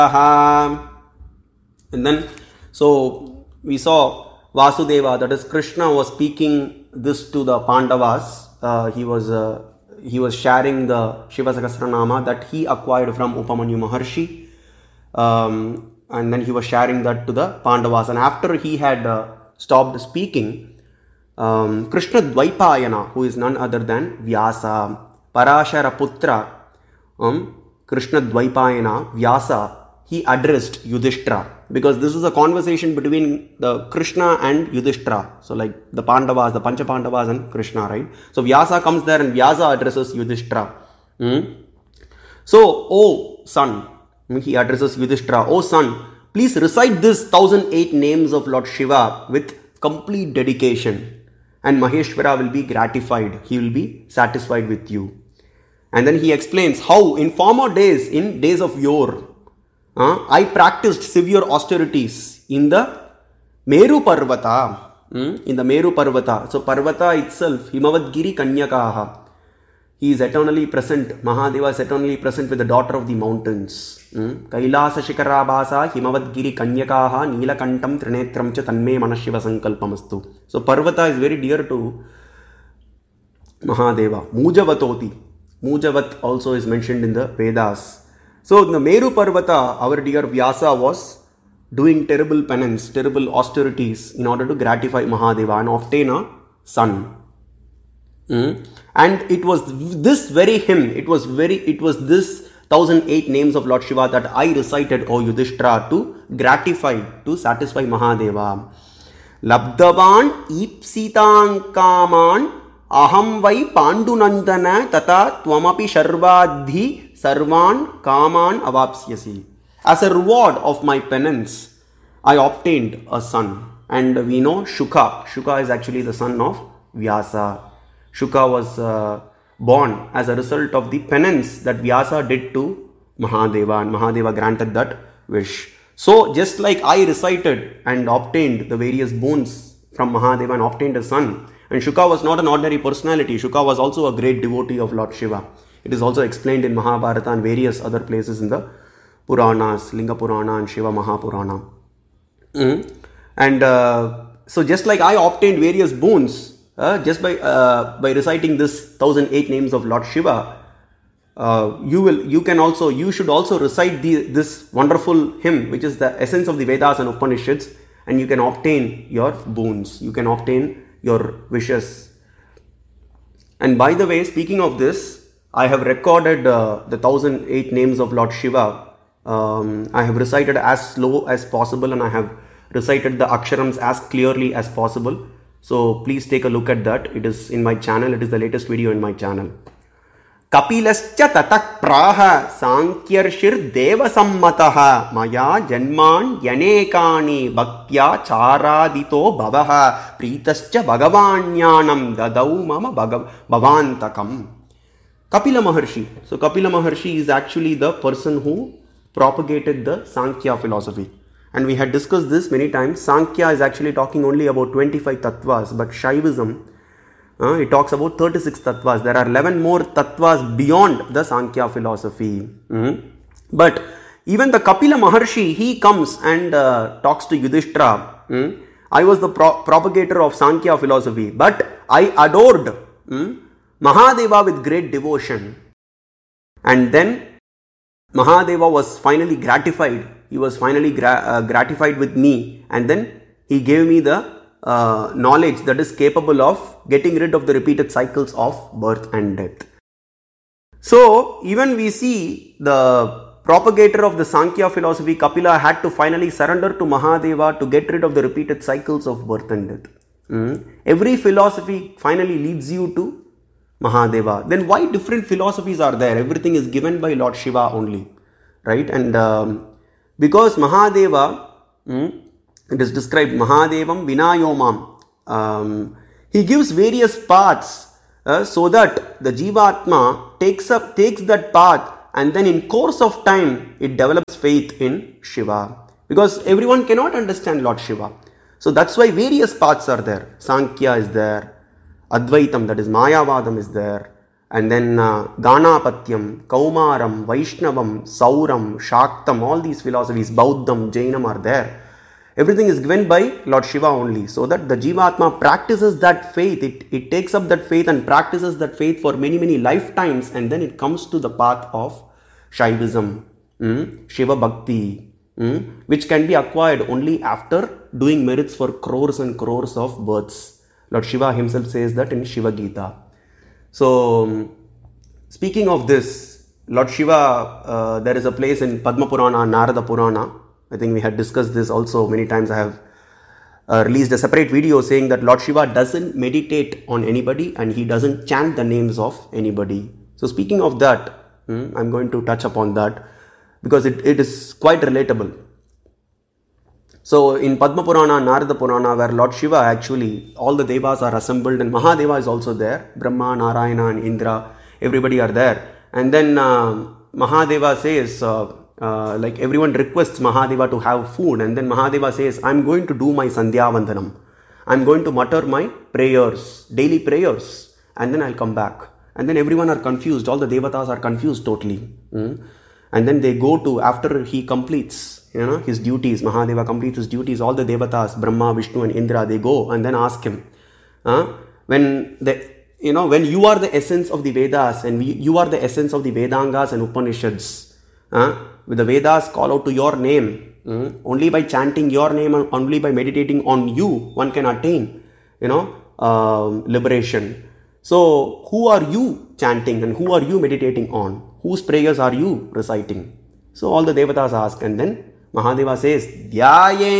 And then, so we saw Vasudeva, that is Krishna, was speaking this to the Pandavas. He was sharing the Shiva Sahasranama that he acquired from Upamanyu Maharshi. And then he was sharing that to the Pandavas. And after he had stopped speaking, Krishna Dvaipayana, who is none other than Vyasa, Parashara Putra, Krishna Dvaipayana, Vyasa, he addressed Yudhishthira, because this is a conversation between the Krishna and Yudhishthira. So like the Pandavas, the Pancha Pandavas and Krishna, right? So Vyasa comes there and Vyasa addresses Yudhishthira. So, oh son, he addresses Yudhishthira, oh son, please recite this 1008 names of Lord Shiva with complete dedication, and Maheshwara will be gratified. He will be satisfied with you. And then he explains how in former days, in days of yore, I practiced severe austerities in the Meru Parvata. In the Meru Parvata. So Parvata itself, Himavadgiri Kanyakaha. He is eternally present. Mahadeva is eternally present with the daughter of the mountains. Kailasa Shikarabhasa Himavadgiri Kanyakaha Neelakantam Trinetram Cha Tanme Manashiva Sankalpamastu. So Parvata is very dear to Mahadeva. Mujavatoti. Mujavat also is mentioned in the Vedas. So in the Meru Parvata, our dear Vyasa was doing terrible penance, terrible austerities in order to gratify Mahadeva and obtain a son. And it was this very hymn, it was this 1008 names of Lord Shiva that I recited, O Yudhishthira, to gratify, to satisfy Mahadeva. Labdavan ipsitang kaman aham vai pandunandana tata tvamapi sharvadhi sarvan kaman avapsyasi. As a reward of my penance, I obtained a son. And we know Shuka. Shuka is actually the son of Vyasa. Shuka was born as a result of the penance that Vyasa did to Mahadeva, and Mahadeva granted that wish. So just like I recited and obtained the various boons from Mahadeva and obtained a son, and Shuka was not an ordinary personality. Shuka was also a great devotee of Lord Shiva. It is also explained in Mahabharata and various other places in the Puranas, Linga Purana and Shiva Mahapurana. And so just like I obtained various boons just by reciting this 1008 names of Lord Shiva, you should also recite this wonderful hymn, which is the essence of the Vedas and Upanishads, and you can obtain your boons, you can obtain your wishes. And by the way, speaking of this, I have recorded the 1008 names of Lord Shiva. I have recited as slow as possible, and I have recited the aksharams as clearly as possible. So please take a look at that. It is in my channel. It is the latest video in my channel. Kapilascha tatak praha sankyarshir deva sammataha maya janman yanekani bhaktya charadito bhavaha pritascha bhagavanyanam dadau mama bhavantakam. Kapila Maharshi. So Kapila Maharshi is actually the person who propagated the Sankhya philosophy. And we had discussed this many times. Sankhya is actually talking only about 25 tattvas, but Shaivism, it talks about 36 tattvas. There are 11 more tattvas beyond the Sankhya philosophy. But even the Kapila Maharshi, he comes and talks to Yudhishthira. I was the propagator of Sankhya philosophy, but I adored Mahadeva with great devotion. And then Mahadeva was finally gratified. He was finally gratified with me, and then he gave me the knowledge that is capable of getting rid of the repeated cycles of birth and death. So even we see the propagator of the Sankhya philosophy, Kapila, had to finally surrender to Mahadeva to get rid of the repeated cycles of birth and death. Every philosophy finally leads you to Mahadeva. Then why different philosophies are there? Everything is given by Lord Shiva only, right? And because Mahadeva, it is described Mahadevam Vinayomam. He gives various paths so that the Jivatma takes that path, and then in course of time it develops faith in Shiva. Because everyone cannot understand Lord Shiva. So that's why various paths are there. Sankhya is there. Advaitam, that is Mayavadam, is there. and then Ganapatyam, Kaumaram, Vaishnavam, Sauram, Shaktam, all these philosophies, Bauddham, Jainam are there. Everything is given by Lord Shiva only, so that the Jivatma practices that faith. It takes up that faith and practices that faith for many, many lifetimes, and then it comes to the path of Shaivism, Shiva Bhakti, which can be acquired only after doing merits for crores and crores of births. Lord Shiva himself says that in Shiva Gita. So, speaking of this, Lord Shiva, there is a place in Padma Purana, Narada Purana. I think we had discussed this also many times. I have released a separate video saying that Lord Shiva doesn't meditate on anybody and he doesn't chant the names of anybody. So, speaking of that, I'm going to touch upon that because it is quite relatable. So in Padma Purana, Narada Purana, where Lord Shiva actually, all the Devas are assembled and Mahadeva is also there. Brahma, Narayana and Indra, everybody are there. And then Mahadeva says, like everyone requests Mahadeva to have food. And then Mahadeva says, I'm going to do my Sandhya Vandanam. I'm going to mutter my prayers, daily prayers. And then I'll come back. And then everyone are confused. All the Devatas are confused totally. And then they go to, after he completes his duties, Mahadeva completes his duties, all the Devatas, Brahma, Vishnu and Indra, they go and then ask him, when you are the essence of the Vedas and you are the essence of the Vedangas and Upanishads, with the Vedas call out to your name, only by chanting your name and only by meditating on you, one can attain, liberation. So, who are you chanting and who are you meditating on? Whose prayers are you reciting? So, all the Devatas ask, and then Mahadeva says, Dhyaye